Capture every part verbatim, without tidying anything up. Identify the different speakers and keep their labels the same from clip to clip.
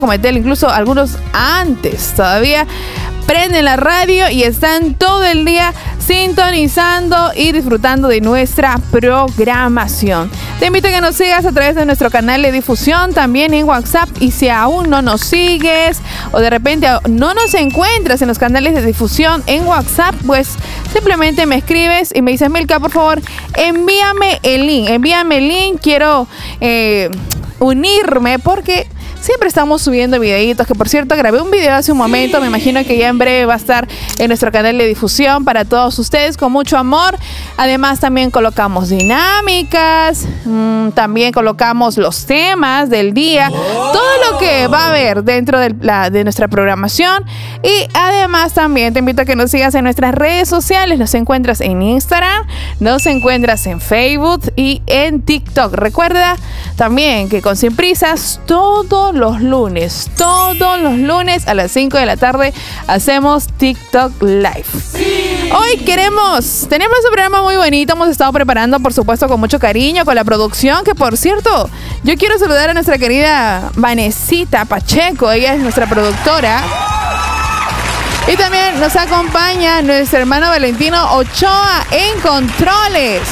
Speaker 1: cometer incluso algunos antes todavía. Prenden la radio y están todo el día sintonizando y disfrutando de nuestra programación. Te invito a que nos sigas a través de nuestro canal de difusión, también en WhatsApp. Y si aún no nos sigues o de repente no nos encuentras en los canales de difusión en WhatsApp, pues simplemente me escribes y me dices: Milka, por favor, envíame el link. Envíame el link. Quiero eh, unirme porque siempre estamos subiendo videitos, que por cierto grabé un video hace un momento, me imagino que ya en breve va a estar en nuestro canal de difusión para todos ustedes con mucho amor. Además también colocamos dinámicas, mmm, también colocamos los temas del día, oh. todo lo que va a haber dentro de, la, de nuestra programación. Y además también te invito a que nos sigas en nuestras redes sociales. Nos encuentras en Instagram, nos encuentras en Facebook y en TikTok. Recuerda también que con Sin Prisas todo los lunes, todos los lunes a las cinco de la tarde hacemos TikTok Live. Sí. Hoy queremos, tenemos un programa muy bonito, hemos estado preparando por supuesto con mucho cariño, con la producción, que por cierto, yo quiero saludar a nuestra querida Vanesita Pacheco, ella es nuestra productora. Y también nos acompaña nuestro hermano Valentino Ochoa en controles.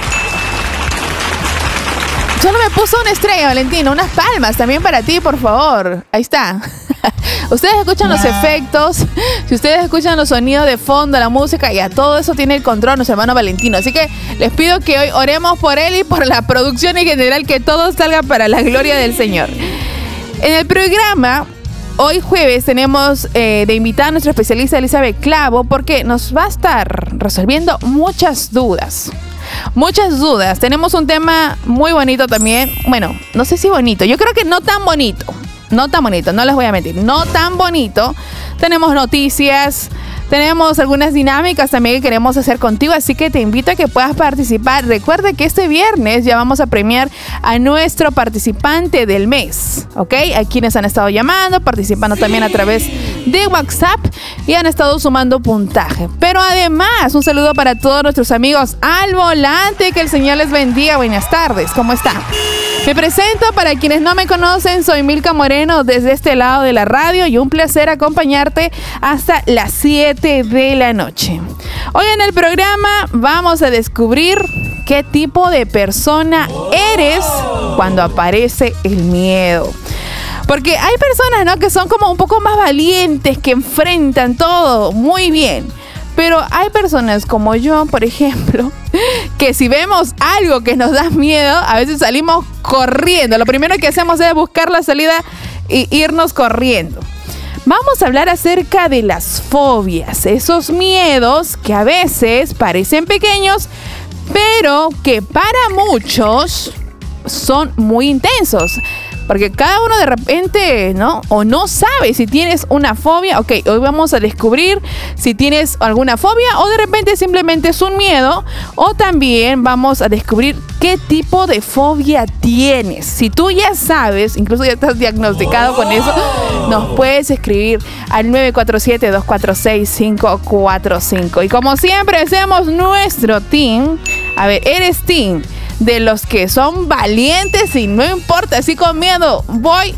Speaker 1: Solo me puso una estrella, Valentino, unas palmas también para ti, por favor. Ahí está. Ustedes escuchan los efectos, si ustedes escuchan los sonidos de fondo, la música, y a todo eso tiene el control nuestro hermano Valentino. Así que les pido que hoy oremos por él y por la producción en general, que todo salga para la gloria del Señor. En el programa, hoy jueves, tenemos eh, de invitada a nuestra especialista Elizabeth Clavo, porque nos va a estar resolviendo muchas dudas. Muchas dudas. Tenemos un tema muy bonito también. Bueno, no sé si bonito. Yo creo que no tan bonito. No tan bonito, no les voy a mentir. No tan bonito. Tenemos noticias. Tenemos algunas dinámicas también que queremos hacer contigo, así que te invito a que puedas participar. Recuerda que este viernes ya vamos a premiar a nuestro participante del mes, ¿ok? A quienes han estado llamando, participando también a través de WhatsApp y han estado sumando puntaje. Pero además, un saludo para todos nuestros amigos al volante, que el Señor les bendiga. Buenas tardes, ¿cómo están? Me presento, para quienes no me conocen, soy Milka Moreno desde este lado de la radio y un placer acompañarte hasta las siete de la noche. Hoy en el programa vamos a descubrir qué tipo de persona eres cuando aparece el miedo. Porque hay personas, ¿no?, que son como un poco más valientes, que enfrentan todo muy bien. Pero hay personas como yo, por ejemplo, que si vemos algo que nos da miedo, a veces salimos corriendo. Lo primero que hacemos es buscar la salida e irnos corriendo. Vamos a hablar acerca de las fobias, esos miedos que a veces parecen pequeños, pero que para muchos son muy intensos. Porque cada uno de repente, ¿no? O no sabe si tienes una fobia. Ok, hoy vamos a descubrir si tienes alguna fobia o de repente simplemente es un miedo. O también vamos a descubrir qué tipo de fobia tienes. Si tú ya sabes, incluso ya estás diagnosticado con eso, nos puedes escribir al nueve cuatro siete, dos cuatro seis, cinco cuatro cinco. Y como siempre hacemos nuestro team. A ver, ¿eres team de los que son valientes y no importa, así con miedo voy,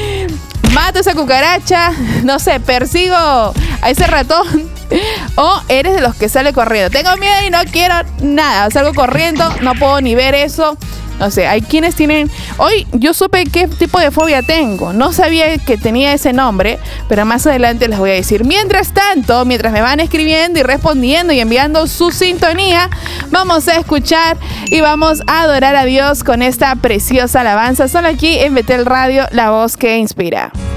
Speaker 1: mato esa cucaracha, no sé, persigo a ese ratón? ¿O eres de los que sale corriendo? Tengo miedo y no quiero nada, salgo corriendo, no puedo ni ver eso? No sé, hay quienes tienen... Hoy yo supe qué tipo de fobia tengo. No sabía que tenía ese nombre, pero más adelante les voy a decir. Mientras tanto, mientras me van escribiendo y respondiendo y enviando su sintonía, vamos a escuchar y vamos a adorar a Dios con esta preciosa alabanza. Solo aquí en Betel Radio, la voz que inspira.